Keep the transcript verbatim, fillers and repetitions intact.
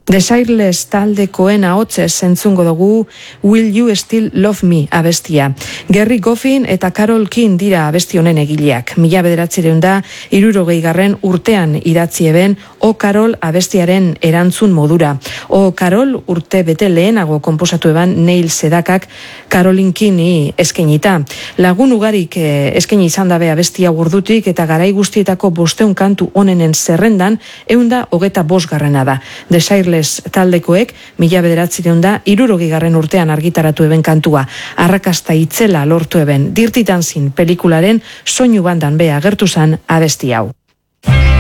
Desireless taldekoen ahotsez entzungo dugu Will You Still Love Me abestia. Gerry Goffin eta Carole King dira abesti honen egileak. Mila bederatziehun eta hirurogeigarren urtean idatzi eben O Carol abestiaren erantzun modura. O Carol urte bete lehenago konposatu eban Neil Sedakak Caroline Kingi eskainita. Lagun ugarik eskaini izan dabe abestia urdutik eta garai guztietako bosteun kantu onenen zerrendan ehunda hogeta bosgarrena da. Desireless taldekoek mila bederatziehun eta hirurogeigarren urtean argitaratu eben kantua. Arrakasta itzela lortu eben Dirty Dancing pelikularen soinu bandan bea agertu zan abesti hau.